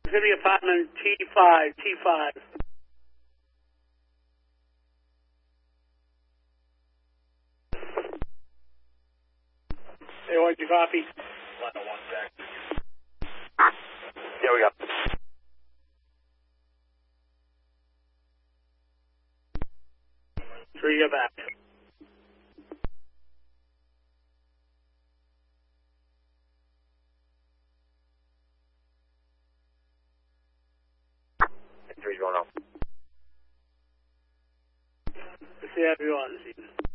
City apartment T5, T5. Hey, what'd you copy? 101 back. Here we go. Three, you're back. Three's going up. Let's see everyone.